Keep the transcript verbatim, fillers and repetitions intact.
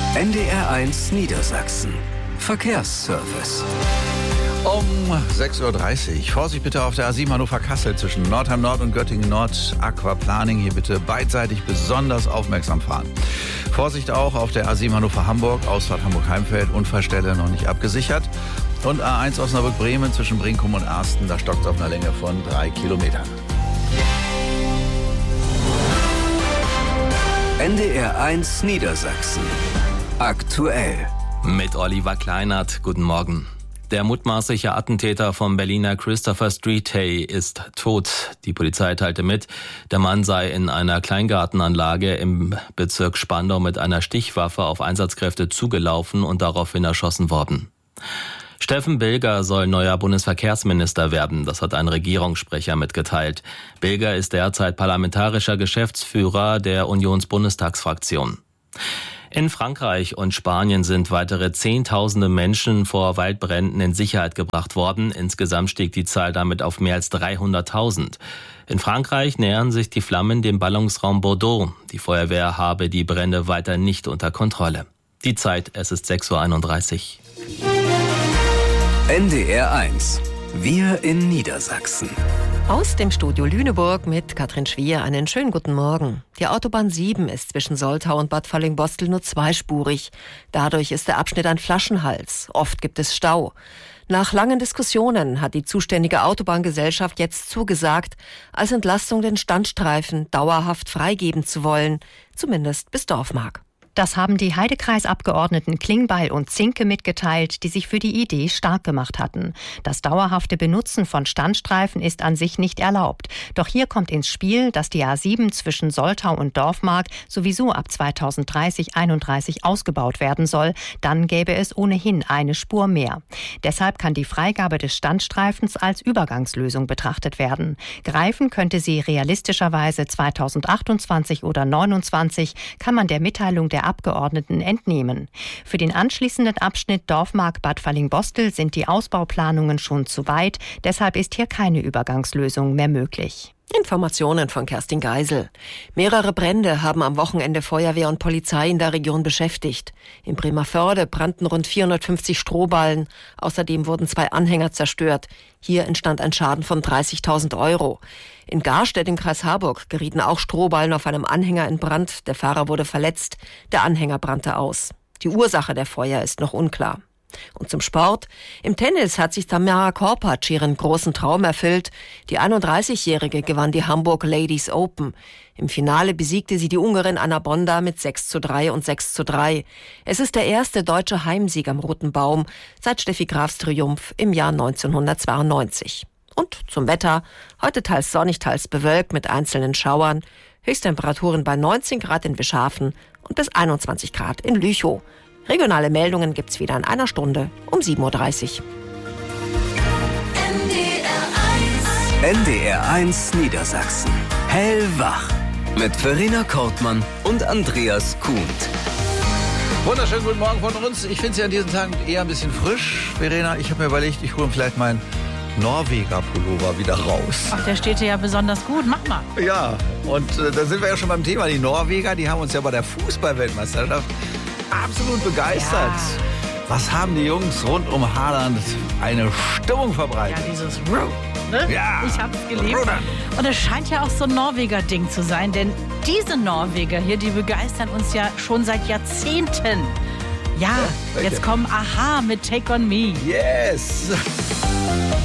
N D R eins Niedersachsen. Verkehrsservice. Um sechs Uhr dreißig. Vorsicht bitte auf der A sieben Hannover-Kassel zwischen Nordheim Nord und Göttingen Nord. Aquaplaning. Hier bitte beidseitig besonders aufmerksam fahren. Vorsicht auch auf der A sieben Hannover-Hamburg, Ausfahrt Hamburg-Heimfeld, Unfallstelle noch nicht abgesichert. Und A eins Osnabrück-Bremen zwischen Brinkum und Arsten, da stockt es auf einer Länge von drei Kilometern. N D R eins Niedersachsen. Aktuell. Mit Oliver Kleinert. Guten Morgen. Der mutmaßliche Attentäter vom Berliner Christopher Street Day ist tot. Die Polizei teilte mit, der Mann sei in einer Kleingartenanlage im Bezirk Spandau mit einer Stichwaffe auf Einsatzkräfte zugelaufen und daraufhin erschossen worden. Steffen Bilger soll neuer Bundesverkehrsminister werden, das hat ein Regierungssprecher mitgeteilt. Bilger ist derzeit parlamentarischer Geschäftsführer der Unionsbundestagsfraktion. In Frankreich und Spanien sind weitere Zehntausende Menschen vor Waldbränden in Sicherheit gebracht worden. Insgesamt stieg die Zahl damit auf mehr als dreihunderttausend. In Frankreich nähern sich die Flammen dem Ballungsraum Bordeaux. Die Feuerwehr habe die Brände weiter nicht unter Kontrolle. Die Zeit, es ist sechs Uhr einunddreißig. N D R eins. Wir in Niedersachsen. Aus dem Studio Lüneburg mit Katrin Schwier einen schönen guten Morgen. Die Autobahn sieben ist zwischen Soltau und Bad Fallingbostel nur zweispurig. Dadurch ist der Abschnitt ein Flaschenhals. Oft gibt es Stau. Nach langen Diskussionen hat die zuständige Autobahngesellschaft jetzt zugesagt, als Entlastung den Standstreifen dauerhaft freigeben zu wollen, zumindest bis Dorfmark. Das haben die Heidekreisabgeordneten Klingbeil und Zinke mitgeteilt, die sich für die Idee stark gemacht hatten. Das dauerhafte Benutzen von Standstreifen ist an sich nicht erlaubt. Doch hier kommt ins Spiel, dass die A sieben zwischen Soltau und Dorfmark sowieso ab zweitausenddreißig einunddreißig ausgebaut werden soll. Dann gäbe es ohnehin eine Spur mehr. Deshalb kann die Freigabe des Standstreifens als Übergangslösung betrachtet werden. Greifen könnte sie realistischerweise zweitausendachtundzwanzig oder neunundzwanzig, kann man der Mitteilung der Abgeordneten entnehmen. Für den anschließenden Abschnitt Dorfmark-Bad Fallingbostel sind die Ausbauplanungen schon zu weit. Deshalb ist hier keine Übergangslösung mehr möglich. Informationen von Kerstin Geisel. Mehrere Brände haben am Wochenende Feuerwehr und Polizei in der Region beschäftigt. In Bremervörde brannten rund vierhundertfünfzig Strohballen. Außerdem wurden zwei Anhänger zerstört. Hier entstand ein Schaden von dreißigtausend Euro. In Garstedt im Kreis Harburg gerieten auch Strohballen auf einem Anhänger in Brand. Der Fahrer wurde verletzt. Der Anhänger brannte aus. Die Ursache der Feuer ist noch unklar. Und zum Sport. Im Tennis hat sich Tamara Korpatsch ihren großen Traum erfüllt. Die einunddreißigjährige gewann die Hamburg Ladies Open. Im Finale besiegte sie die Ungarin Anna Bonda mit sechs zu drei und sechs zu drei. Es ist der erste deutsche Heimsieg am Roten Baum seit Steffi Grafs Triumph im Jahr neunzehnhundertzweiundneunzig. Und zum Wetter. Heute teils sonnig, teils bewölkt mit einzelnen Schauern. Höchsttemperaturen bei neunzehn Grad in Wischhafen und bis einundzwanzig Grad in Lüchow. Regionale Meldungen gibt's wieder in einer Stunde um sieben Uhr dreißig. N D R eins Niedersachsen. Hellwach. Mit Verena Kortmann und Andreas Kuhnt. Wunderschönen guten Morgen von uns. Ich finde es ja an diesen Tagen eher ein bisschen frisch. Verena, ich habe mir überlegt, ich hole vielleicht meinen Norweger-Pullover wieder raus. Ach, der steht dir ja besonders gut. Mach mal. Ja, und äh, da sind wir ja schon beim Thema. Die Norweger, die haben uns ja bei der Fußball-Weltmeisterschaft absolut begeistert. Ja. Was haben die Jungs rund um Haaland eine Stimmung verbreitet? Ja, dieses Ruh, ne? Ja. Ich hab's geliebt. Und es scheint ja auch so ein Norweger-Ding zu sein, denn diese Norweger hier, die begeistern uns ja schon seit Jahrzehnten. Ja, ja jetzt kommen Aha mit Take On Me. Yes!